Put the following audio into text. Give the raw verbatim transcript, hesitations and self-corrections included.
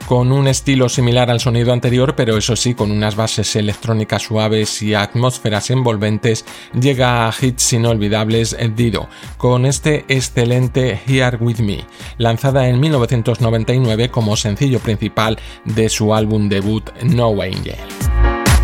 con un estilo similar al sonido anterior, pero eso sí, con unas bases electrónicas suaves y atmósferas envolventes, llega a hits inolvidables Dido, con este excelente Here With Me, lanzada en mil novecientos noventa y nueve como sencillo principal de su álbum debut No Angel.